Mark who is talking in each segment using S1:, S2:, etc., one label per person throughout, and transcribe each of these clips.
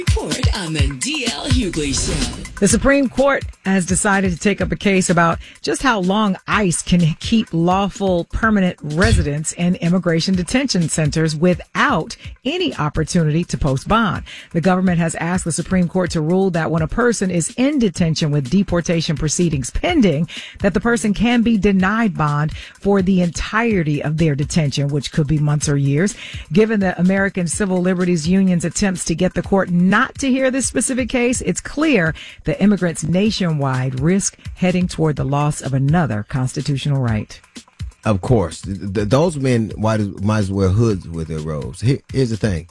S1: Report on the DL Hughley Show.
S2: The Supreme Court has decided to take up a case about just how long ICE can keep lawful permanent residents in immigration detention centers without any opportunity to post bond. The government has asked the Supreme Court to rule that when a person is in detention with deportation proceedings pending, that the person can be denied bond for the entirety of their detention, which could be months or years. Given the American Civil Liberties Union's attempts to get the court not to hear this specific case, it's clear that immigrants nationwide risk heading toward the loss of another constitutional right.
S3: Of course, those men might as well wear hoods with their robes. Here's the thing.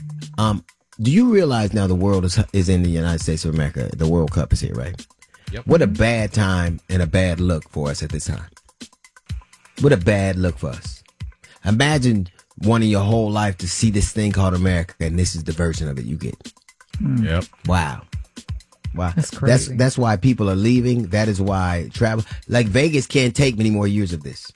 S3: Do you realize now the world is in the United States of America? The World Cup is here, right?
S4: Yep.
S3: What a bad time and a bad look for us at this time. What a bad look for us. Imagine wanting your whole life to see this thing called America, and this is the version of it you get.
S4: Yep.
S3: Wow.
S2: That's crazy.
S3: That's why people are leaving. That is why travel, like Vegas, can't take many more years of this.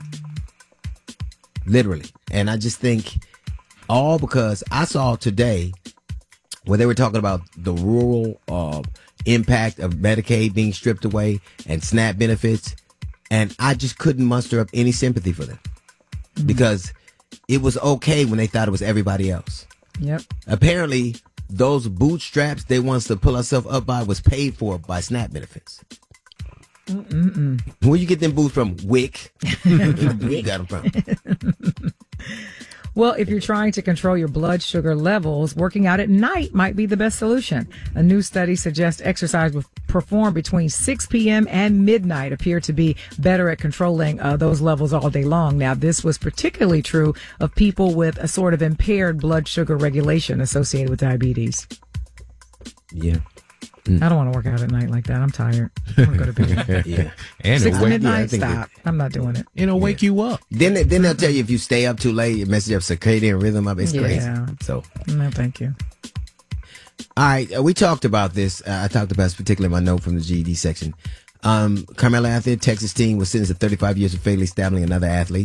S3: Literally. And I just think all because I saw today where they were talking about the rural impact of Medicaid being stripped away and SNAP benefits. And I just couldn't muster up any sympathy for them because it was okay when they thought it was everybody else.
S2: Yep.
S3: Apparently, those bootstraps they want us to pull ourselves up by was paid for by SNAP benefits. Where you get them boots from? WIC. Where you got them from?
S2: Well, if you're trying to control your blood sugar levels, working out at night might be the best solution. A new study suggests exercise performed between 6 p.m. and midnight appear to be better at controlling those levels all day long. Now, this was particularly true of people with a sort of impaired blood sugar regulation associated with diabetes.
S3: Yeah.
S2: I don't want to work out at night like that. I'm tired. I want to go to bed.
S3: Yeah.
S4: And
S2: 6
S4: it'll
S2: midnight,
S3: think
S2: stop. I'm not doing it.
S4: it'll wake you up.
S3: Then they'll tell you if you stay up too late, it messes your circadian rhythm up. It's crazy.
S2: Yeah.
S3: So,
S2: No, thank you.
S3: all right, we talked about this. I talked about this particularly in my note from the GED section. Carmelo Anthony, Texas teen, was sentenced to 35 years for fatally stabbing another athlete.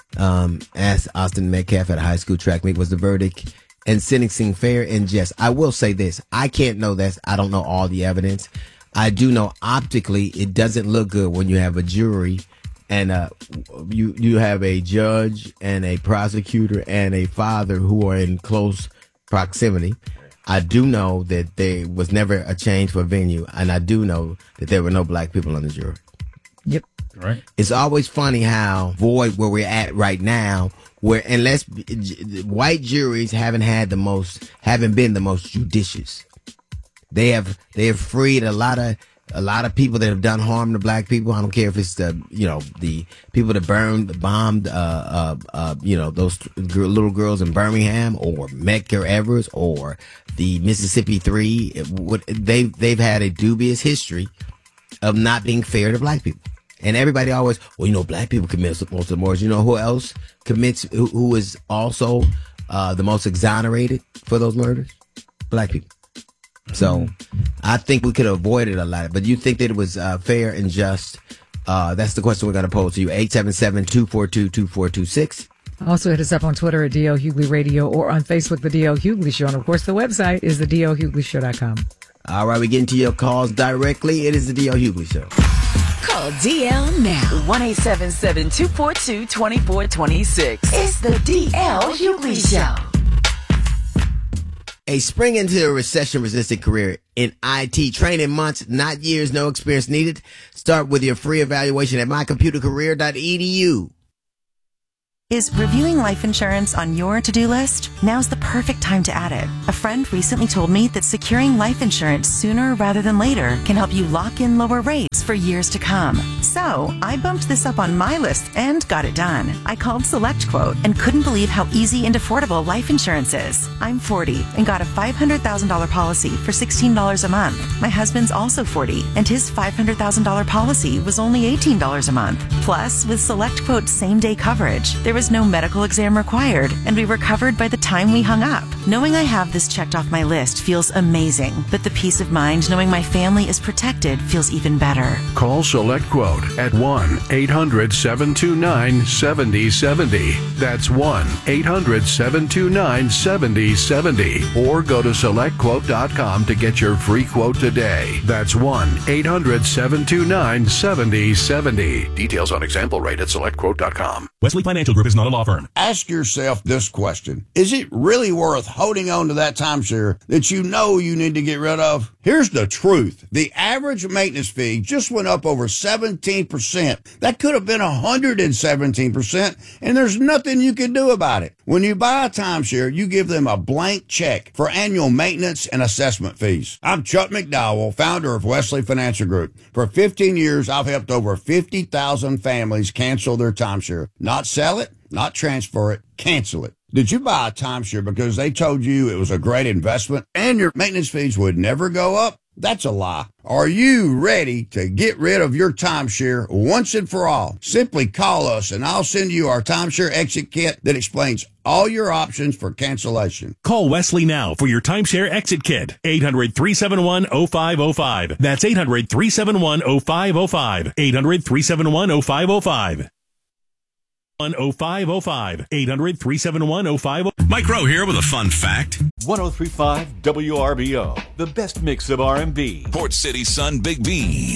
S3: As Austin Metcalf at a high school track meet was the verdict. And sentencing fair and just. I will say this. I can't know this. I don't know all the evidence. I do know optically it doesn't look good when you have a jury and you have a judge and a prosecutor and a father who are in close proximity. I do know that there was never a change for venue, and I do know that there were no black people on the jury.
S2: Yep.
S4: Right.
S3: It's always funny how void where we're at right now, where unless white juries haven't been the most judicious. They have freed a lot of people that have done harm to black people. I don't care if it's the people that bombed those little girls in Birmingham or Medgar Evers or the Mississippi 3. They've had a dubious history of not being fair to black people. And everybody always, black people commit most of the murders. You know who else commits, who is also the most exonerated for those murders? Black people. So I think we could have avoided a lot. But you think that it was fair and just? That's the question we're going to pose to you. 877-242-2426.
S2: Also hit us up on Twitter at DL Hughley Radio or on Facebook, The DL Hughley Show. And, of course, the website is thedlhugleyshow.com.
S3: All right, we get into your calls directly. It is the DL Hughley Show.
S1: Call DL now. 1-877-242-2426. It's the DL Hughley Show.
S3: A spring into a recession-resistant career in IT. Training months, not years, no experience needed. Start with your free evaluation at mycomputercareer.edu.
S5: Is reviewing life insurance on your to-do list? Now's the perfect time to add it. A friend recently told me that securing life insurance sooner rather than later can help you lock in lower rates for years to come. So I bumped this up on my list and got it done. I called SelectQuote and couldn't believe how easy and affordable life insurance is. I'm 40 and got a $500,000 policy for $16 a month. My husband's also 40 and his $500,000 policy was only $18 a month. Plus, with SelectQuote's same-day coverage, there was no medical exam required, and we were covered by the time we hung up. Knowing I have this checked off my list feels amazing, but the peace of mind knowing my family is protected feels even better.
S4: Call Select Quote at 1-800-729-7070. That's 1-800-729-7070. Or go to SelectQuote.com to get your free quote today. That's 1-800-729-7070. Details on example rate at SelectQuote.com.
S6: Wesley Financial Group is not a law firm.
S7: Ask yourself this question. Is it really worth holding on to that timeshare that you know you need to get rid of? Here's the truth. The average maintenance fee just went up over 17%. That could have been 117%, and there's nothing you can do about it. When you buy a timeshare, you give them a blank check for annual maintenance and assessment fees. I'm Chuck McDowell, founder of Wesley Financial Group. For 15 years, I've helped over 50,000 families cancel their timeshare. Not sell it, not transfer it, cancel it. Did you buy a timeshare because they told you it was a great investment and your maintenance fees would never go up? That's a lie. Are you ready to get rid of your timeshare once and for all? Simply call us and I'll send you our timeshare exit kit that explains all your options for cancellation.
S6: Call Wesley now for your timeshare exit kit. 800-371-0505. That's 800-371-0505. 800-371-0505. 0505. 800-371-0505.
S8: Mike Rowe here with a fun fact.
S9: 103.5 WRBO, the best mix of R&B.
S8: Port City Sun Big B.